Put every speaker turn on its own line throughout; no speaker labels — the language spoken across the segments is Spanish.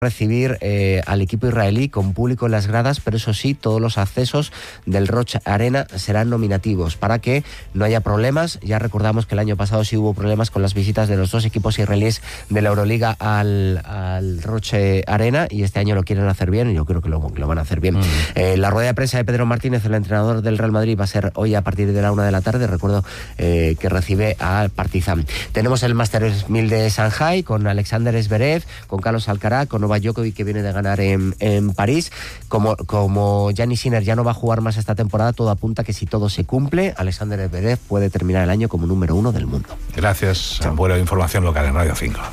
recibir al equipo israelí con público en las gradas, pero eso sí, todos los accesos del Roch Arena serán nominativos para que no haya problemas. Ya recordamos que el año pasado sí hubo problemas con las visitas de los dos equipos israelíes de la Euroliga al Roch Arena, y este año lo quieren hacer bien, y yo creo que lo van a hacer bien. La rueda de prensa de Pedro Martínez, el entrenador del Real Madrid, va a ser hoy a partir de la 1 de la tarde. Recuerdo que recibe al Partizan. Tenemos el Masters 1000 de Shanghai con Alexander Zverev, con Carlos Alcaraz, con Novak Djokovic, que viene de ganar en París. Como Gianni Sinner ya no va a jugar más esta temporada, todo apunta que si todo se cumple, Alexander Zverev puede terminar el año como número 1 del mundo.
Gracias. Buena información local en Radio 5.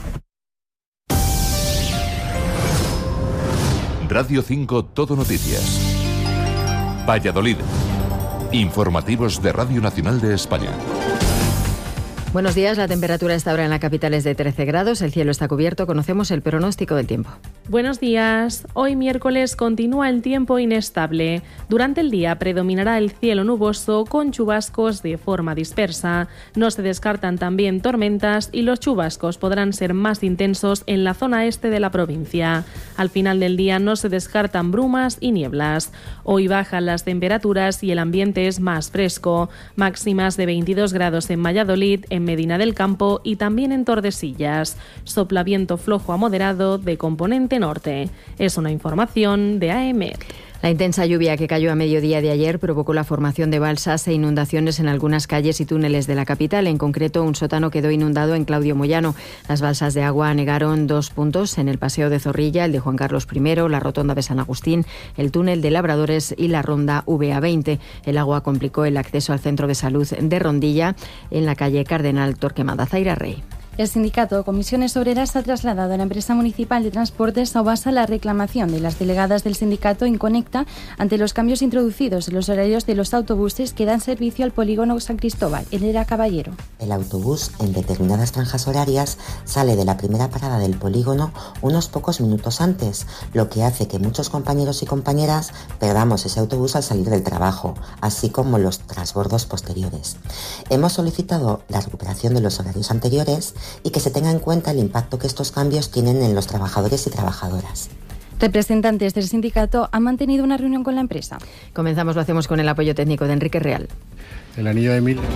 Radio 5 Todo Noticias. Valladolid. Informativos de Radio Nacional de España.
Buenos días, la temperatura a esta hora en la capital es de 13 grados, el cielo está cubierto, conocemos el pronóstico del tiempo.
Buenos días, hoy miércoles continúa el tiempo inestable. Durante el día predominará el cielo nuboso con chubascos de forma dispersa. No se descartan también tormentas y los chubascos podrán ser más intensos en la zona este de la provincia. Al final del día no se descartan brumas y nieblas. Hoy bajan las temperaturas y el ambiente es más fresco, máximas de 22 grados en Valladolid, en Medina del Campo y también en Tordesillas. Sopla viento flojo a moderado de componente norte. Es una información de AEMET.
La intensa lluvia que cayó a mediodía de ayer provocó la formación de balsas e inundaciones en algunas calles y túneles de la capital. En concreto, un sótano quedó inundado en Claudio Moyano. Las balsas de agua anegaron 2 puntos en el Paseo de Zorrilla, el de Juan Carlos I, la Rotonda de San Agustín, el túnel de Labradores y la ronda VA20. El agua complicó el acceso al centro de salud de Rondilla en la calle Cardenal Torquemada. Zaira Rey.
El sindicato Comisiones Obreras ha trasladado a la empresa municipal de transportes Aubasa la reclamación de las delegadas del sindicato Inconecta ante los cambios introducidos en los horarios de los autobuses que dan servicio al polígono San Cristóbal, en Era Caballero.
El autobús en determinadas franjas horarias sale de la primera parada del polígono unos pocos minutos antes, lo que hace que muchos compañeros y compañeras perdamos ese autobús al salir del trabajo, así como los transbordos posteriores. Hemos solicitado la recuperación de los horarios anteriores y que se tenga en cuenta el impacto que estos cambios tienen en los trabajadores y trabajadoras.
Representantes del sindicato han mantenido una reunión con la empresa.
Comenzamos, lo hacemos con el apoyo técnico de Enrique Real.
El anillo de Mil.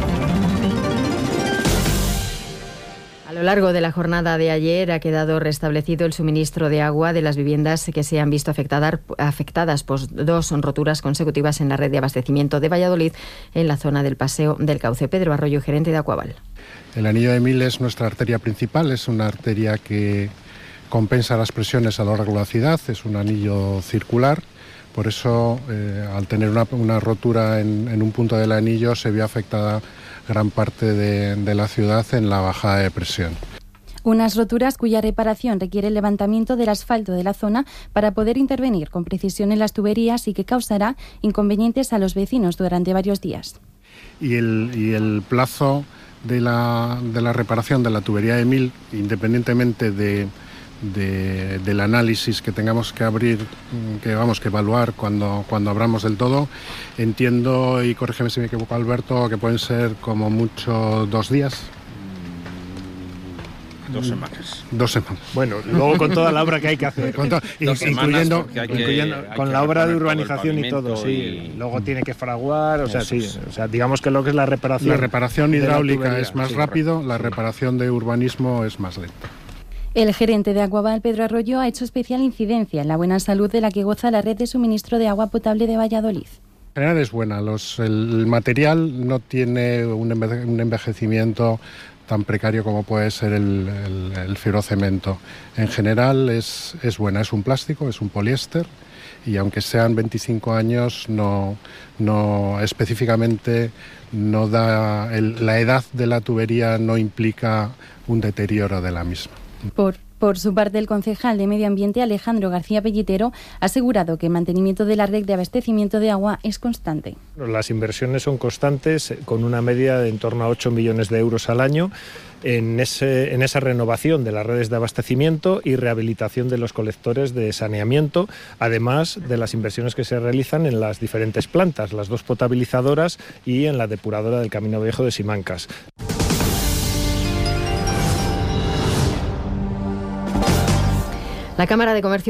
A lo largo de la jornada de ayer ha quedado restablecido el suministro de agua de las viviendas que se han visto afectadas por 2 roturas consecutivas en la red de abastecimiento de Valladolid en la zona del Paseo del Cauce. Pedro Arroyo, gerente de Aquaval.
El anillo de Mil es nuestra arteria principal, es una arteria que compensa las presiones a lo largo de la ciudad, es un anillo circular. Por eso, al tener una rotura en un punto del anillo, se vio afectada gran parte de la ciudad en la bajada de presión.
Unas roturas cuya reparación requiere el levantamiento del asfalto de la zona para poder intervenir con precisión en las tuberías y que causará inconvenientes a los vecinos durante varios días.
Y el plazo de la reparación de la tubería de Mil, independientemente del análisis que tengamos que abrir, que evaluar cuando abramos del todo, entiendo, y corrígeme si me equivoco, Alberto, que pueden ser como mucho 2 días.
2 semanas.
2 semanas.
Bueno, luego con toda la obra que hay que hacer.
Incluyendo
con la obra de urbanización y todo, sí. Luego tiene que fraguar, o sea, digamos que lo que es la reparación.
La reparación hidráulica es más rápido, la reparación de urbanismo es más lenta.
El gerente de Aquaval, Pedro Arroyo, ha hecho especial incidencia en la buena salud de la que goza la red de suministro de agua potable de Valladolid.
En general es buena. El material no tiene un envejecimiento tan precario como puede ser el fibrocemento. En general es buena, es un plástico, es un poliéster, y aunque sean 25 años, no específicamente no da la edad de la tubería no implica un deterioro de la misma.
Por su parte, el concejal de Medio Ambiente, Alejandro García Pellitero, ha asegurado que el mantenimiento de la red de abastecimiento de agua es constante.
Las inversiones son constantes, con una media de en torno a 8 millones de euros al año en esa renovación de las redes de abastecimiento y rehabilitación de los colectores de saneamiento, además de las inversiones que se realizan en las diferentes plantas, las 2 potabilizadoras y en la depuradora del Camino Viejo de Simancas.
La Cámara de Comercio